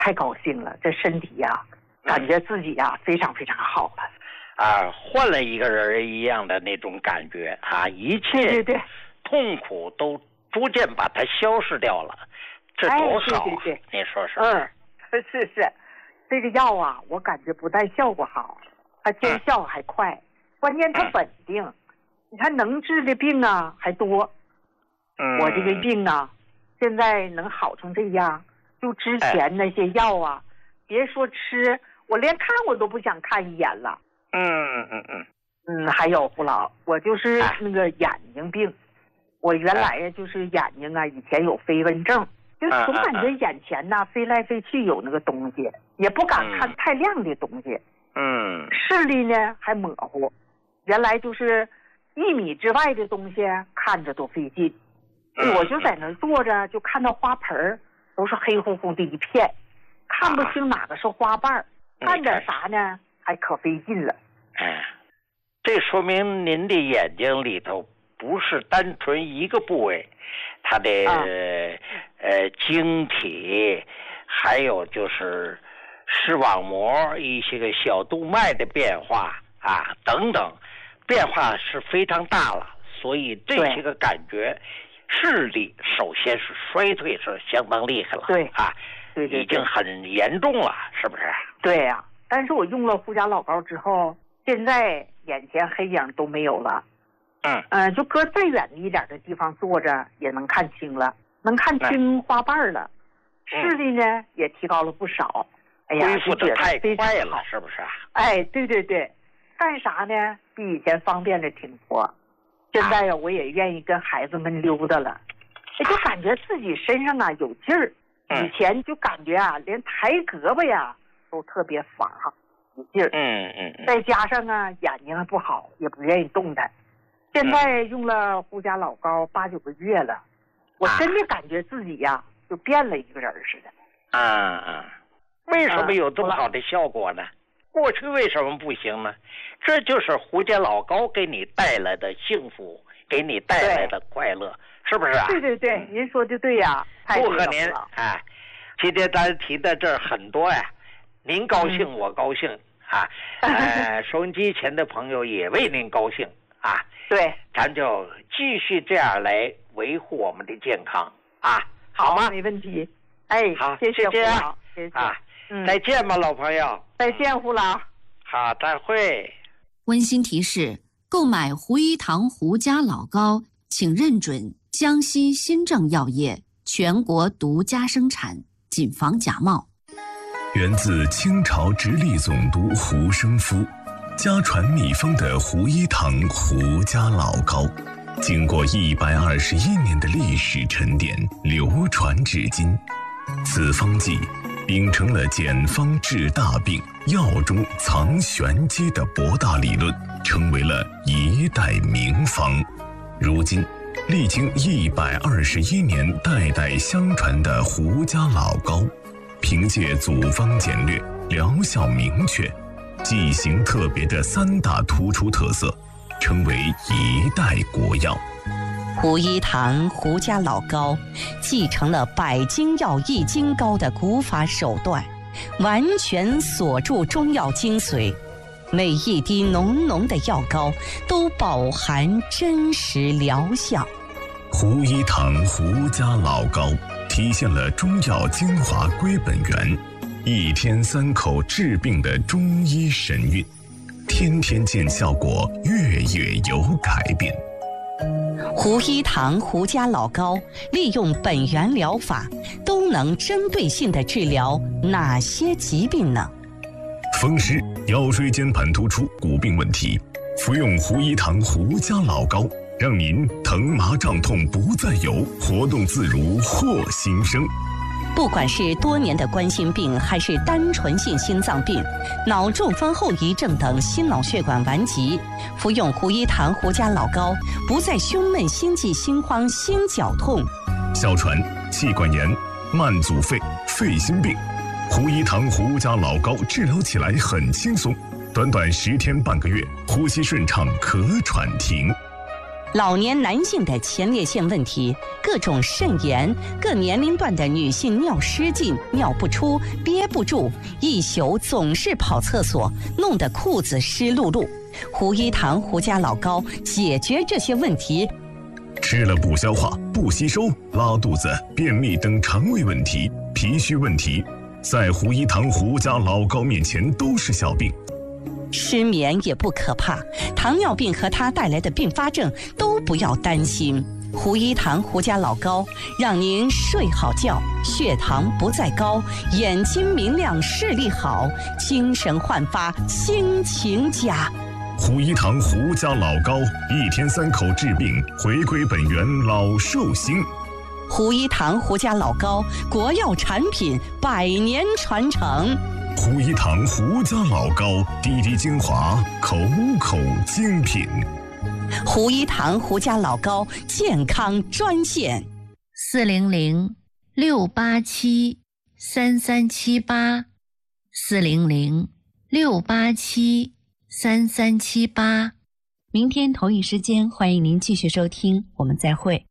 太高兴了，这身体呀，感觉自己呀非常非常好了。 换了一个人一样的那种感觉啊，一切痛苦都逐渐把它消失掉了，这多好啊！ 对， 你说是？ 是，这个药啊，我感觉不但效果好，它见效还快，关键它稳定。你看能治的病啊还多。我这个病啊，现在能好成这样，就之前那些药啊，别说吃，我连看我都不想看一眼了。还有胡老，我就是那个眼睛病，我原来呀就是眼睛啊，以前有飞蚊症，就总感觉眼前呐飞来飞去有那个东西，也不敢看太亮的东西。视力呢还模糊，原来就是1米之外的东西看着都费劲。我就在那儿坐着，就看到花盆都是黑乎乎的一片，看不清哪个是花瓣，看点啥呢还可费劲了。 这说明您的眼睛里头不是单纯一个部位，它的晶体，还有就是视网膜一些个小动脉的变化啊等等，变化是非常大了，所以这些个感觉视力首先是衰退是相当厉害了。对，已经很严重了，是不是？ 对呀，但是我用了护甲老膏之后，现在眼前黑影都没有了。就搁再远一点的地方坐着也能看清了，能看清花瓣了。视力呢也提高了不少。哎呀， 恢复的太快了，是不是？ 对，干啥呢比以前方便的挺多。现在呀，我也愿意跟孩子们溜达了，就感觉自己身上啊有劲儿。以前就感觉啊，连抬胳膊呀都特别乏，有劲儿。再加上啊，眼睛还不好，也不愿意动弹。现在用了护甲老膏8、9个月了，我真的感觉自己呀就变了一个人似的。 为什么有这么好的效果呢？过去为什么不行呢？这就是护甲老膏给你带来的幸福，给你带来的快乐，是不是啊？ 对，您说的对呀。 祝贺您！今天咱提的这很多呀，您高兴我高兴啊，收音机前的朋友也为您高兴啊。 对， 咱就继续这样来维护我们的健康啊，好吗？ 没问题。 好， 谢谢胡老， 谢谢啊。再见吧，老朋友。 再见，胡老。 好，再会。 温馨提示：购买胡一堂胡家老膏，请认准江西新政药业全国独家生产，谨防假冒。 源自清朝直隶总督胡生夫，家传秘方的胡一堂胡家老膏，经过121年的历史沉淀，流传至今。此方剂秉承了简方治大病、药中藏玄机的博大理论，成为了一代名方。如今历经121年代代相传的胡家老膏，凭借组方简略、疗效明确、剂型特别的3大突出特色，成为一代国药。 胡一堂胡家老膏继承了百金药易筋膏的古法手段，完全锁住中药精髓，每一滴浓浓的药膏都饱含真实疗效。 胡一堂胡家老膏体现了中药精华归本源，1天3口治病的中医神韵，天天见效果，月月有改变。 胡一堂胡家老膏利用本源疗法，都能针对性地治疗哪些疾病呢？ 风湿、腰椎间盘突出、骨病问题，服用胡一堂胡家老膏，让您疼麻胀痛不再有，活动自如获新生。 不管是多年的冠心病，还是单纯性心脏病、脑中风后遗症等心脑血管顽疾，服用胡一堂胡家老膏，不再胸闷、心悸、心慌、心绞痛。 哮喘、气管炎、慢阻肺、肺心病，胡一堂胡家老膏治疗起来很轻松，短短10天半个月，呼吸顺畅，咳喘停。 老年男性的前列腺问题、各种肾炎、各年龄段的女性尿失禁、尿不出、憋不住，一宿总是跑厕所，弄得裤子湿漉漉。胡一堂胡家老高解决这些问题。 吃了不消化、不吸收、拉肚子、便秘等肠胃问题、脾虚问题，在胡一堂胡家老高面前都是小病。 失眠也不可怕，糖尿病和它带来的并发症都不要担心。胡一堂胡家老高让您睡好觉，血糖不再高，眼睛明亮，视力好，精神焕发，心情佳。 胡一堂胡家老高，1天3口治病，回归本源老寿星。 胡一堂胡家老高，国药产品100年传承。 胡一堂胡家老高，滴滴精华，口口精品。 胡一堂胡家老高健康专线 400-687-3378，400-687-3378。明天同一时间，欢迎您继续收听，我们再会。